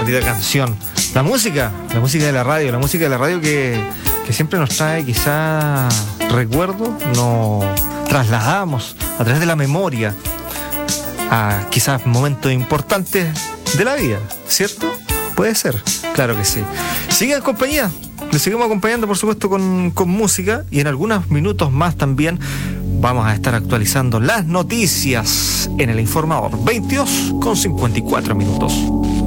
bonita canción. La música de la radio, que siempre nos trae quizá recuerdos, nos trasladamos a través de la memoria a quizás momentos importantes de la vida, ¿cierto? Puede ser, claro que sí. Sigan en compañía, les seguimos acompañando por supuesto con música, y en algunos minutos más también vamos a estar actualizando las noticias en el Informador. 22:54 minutos.